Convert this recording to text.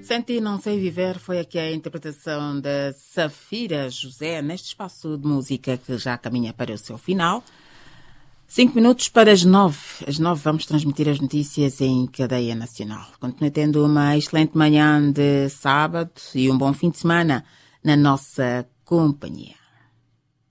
Senti Não Sei Viver foi aqui a interpretação da Safira José neste espaço de música que já caminha para o seu final. 5 minutos para as 9. Às 9 vamos transmitir as notícias em cadeia nacional. Continue tendo uma excelente manhã de sábado e um bom fim de semana na nossa companhia.